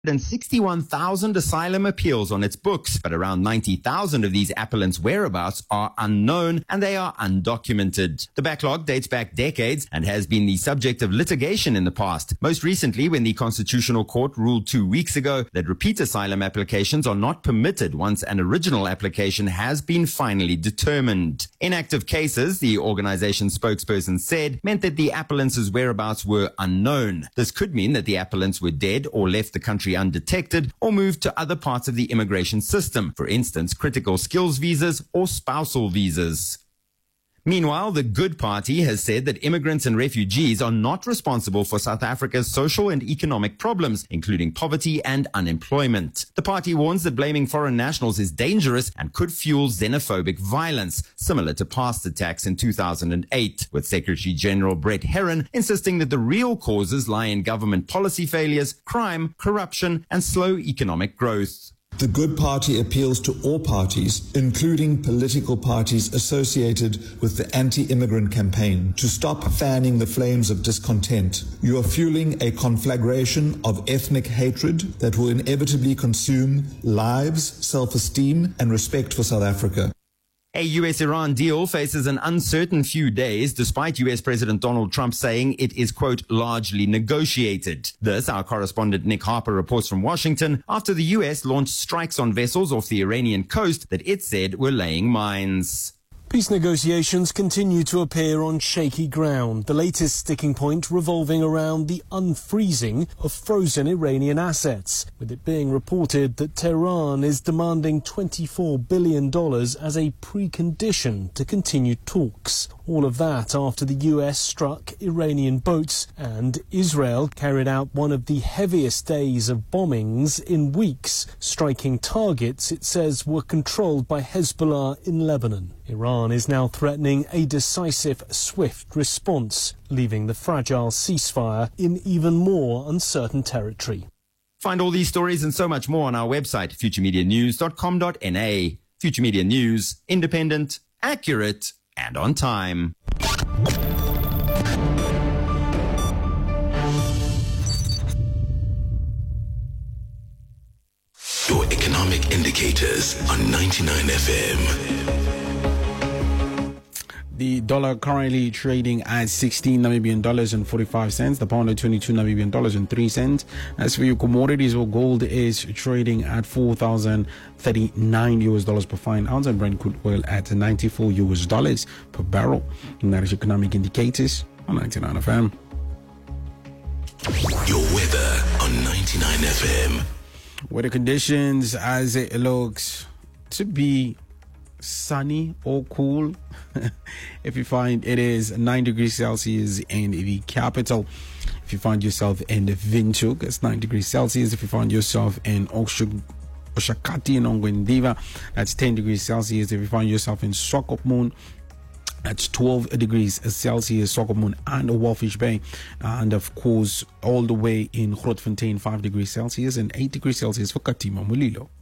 61,000 asylum appeals on its books, but around 90,000 of these appellants' whereabouts are unknown and they are undocumented. The backlog dates back decades and has been the subject of litigation in the past. Most recently, when the Constitutional Court ruled 2 weeks ago that repeat asylum applications are not permitted once an original application has been finally determined. Inactive cases, the organization's spokesperson said, meant that the appellants' whereabouts were unknown. This could mean that the appellants were dead or left the country undetected or moved to other parts of the immigration system, for instance, critical skills visas or spousal visas. Meanwhile, the Good Party has said that immigrants and refugees are not responsible for South Africa's social and economic problems, including poverty and unemployment. The party warns that blaming foreign nationals is dangerous and could fuel xenophobic violence, similar to past attacks in 2008, with Secretary General Brett Herron insisting that the real causes lie in government policy failures, crime, corruption, and slow economic growth. The Good Party appeals to all parties, including political parties associated with the anti-immigrant campaign, to stop fanning the flames of discontent. You are fueling a conflagration of ethnic hatred that will inevitably consume lives, self-esteem, and respect for South Africa. A US-Iran deal faces an uncertain few days, despite US President Donald Trump saying it is, quote, largely negotiated. This, our correspondent Nick Harper reports from Washington, after the US launched strikes on vessels off the Iranian coast that it said were laying mines. Peace negotiations continue to appear on shaky ground, the latest sticking point revolving around the unfreezing of frozen Iranian assets, with it being reported that Tehran is demanding $24 billion as a precondition to continued talks. All of that after the US struck Iranian boats and Israel carried out one of the heaviest days of bombings in weeks, striking targets it says were controlled by Hezbollah in Lebanon. Iran is now threatening a decisive, swift response, leaving the fragile ceasefire in even more uncertain territory. Find all these stories and so much more on our website, futuramedianews.com.na. Future Media News, independent, accurate, and on time. Your economic indicators on 99 FM. The dollar currently trading at 16 Namibian dollars and 45 cents. The pound at 22 Namibian dollars and 3 cents. As for your commodities, well, gold is trading at 4,039 US dollars per fine ounce, and Brent crude oil at 94 US dollars per barrel. And that is economic indicators on 99 FM. Your weather on 99 FM. Weather conditions as it looks to be sunny or cool. If you find it is 9 degrees Celsius in the capital. If you find yourself in Windhoek, it's 9 degrees Celsius. If you find yourself in Oshakati and Ongwendiva, that's 10 degrees Celsius. If you find yourself in Swakopmund, that's 12 degrees Celsius, Swakopmund and Walfish Bay. And of course, all the way in Grootfontein, 5 degrees Celsius and 8 degrees Celsius for Katima Mulilo.